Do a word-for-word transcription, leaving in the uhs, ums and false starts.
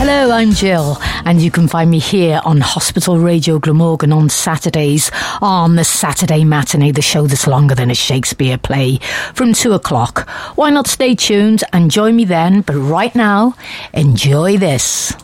Hello, I'm Jill, and you can find me here on Hospital Radio Glamorgan on Saturdays on the Saturday Matinee, the show that's longer than a Shakespeare play, from two o'clock. Why not stay tuned and join me then? But right now, enjoy this.